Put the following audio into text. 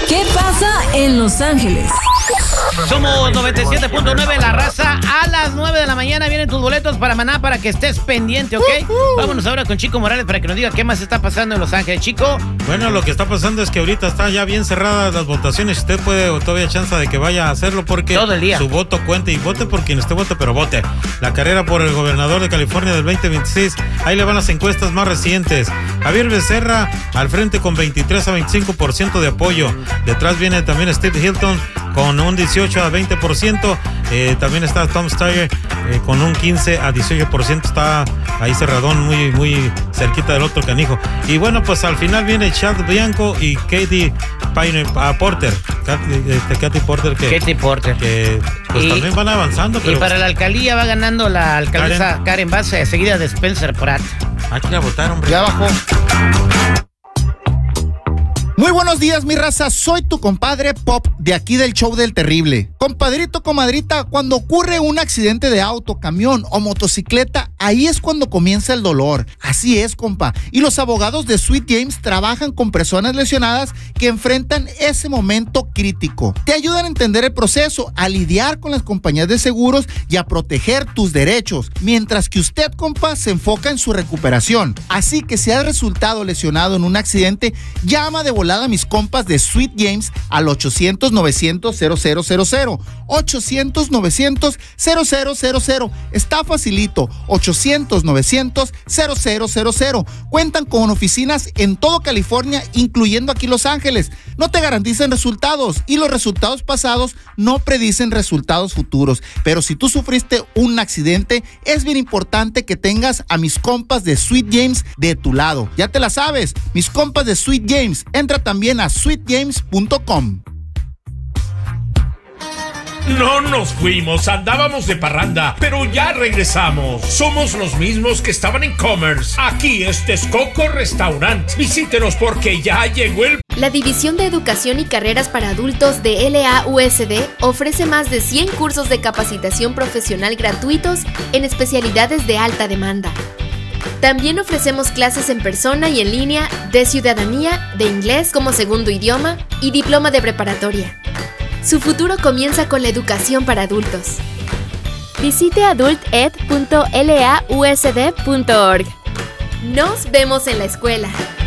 ¿Qué pasa en Los Ángeles? Somos 97.9 La Raza. A las 9 de la mañana vienen tus boletos para Maná para que estés pendiente, ¿ok? Vámonos ahora con Chico Morales para que nos diga qué más está pasando en Los Ángeles. Chico. Bueno, lo que está pasando es que ahorita están ya bien cerradas las votaciones. Usted puede todavía chance de que vaya a hacerlo porque todo el día su voto cuente, y vote por quien usted vote, pero vote. La carrera por el gobernador de California del 2026. Ahí le van las encuestas más recientes. Javier Becerra al frente con 23 a 25% de apoyo. Detrás viene también Steve Hilton con un 18 a 20%. También está Tom Steyer con un 15 a 18%. Está ahí cerradón, muy cerquita del otro canijo. Y bueno, pues al final viene Chad Bianco y Katie Porter. Katie Porter que pues también van avanzando. Pero y para la alcaldía va ganando la alcaldesa Karen Bass, seguida de Spencer Pratt. Hay que ir a votar, hombre. Ya bajó. Muy buenos días, mi raza. Soy tu compadre Pop de aquí del show del terrible. Compadrito, comadrita, cuando ocurre un accidente de auto, camión o motocicleta, ahí es cuando comienza el dolor. Así es, compa. Y los abogados de Sweet James trabajan con personas lesionadas que enfrentan ese momento crítico. Te ayudan a entender el proceso, a lidiar con las compañías de seguros y a proteger tus derechos, mientras que usted, compa, se enfoca en su recuperación. Así que si has resultado lesionado en un accidente, llama de volada a mis compas de Sweet James al 800-900-0000. 800-900-0000. Está facilito. 800-900-0000. Cuentan con oficinas en todo California, incluyendo aquí Los Ángeles. No te garantizan resultados y los resultados pasados no predicen resultados futuros. Pero si tú sufriste un accidente, es bien importante que tengas a mis compas de Sweet James de tu lado. Ya te la sabes, mis compas de Sweet James. Entra también a sweetjames.com. No nos fuimos, andábamos de parranda, pero ya regresamos. Somos los mismos que estaban en Commerce. Aquí es Texcoco Restaurant. Visítenos porque ya llegó el... La División de Educación y Carreras para Adultos de LAUSD ofrece más de 100 cursos de capacitación profesional gratuitos en especialidades de alta demanda. También ofrecemos clases en persona y en línea de ciudadanía, de inglés como segundo idioma y diploma de preparatoria. Su futuro comienza con la educación para adultos. Visite adulted.lausd.org. Nos vemos en la escuela.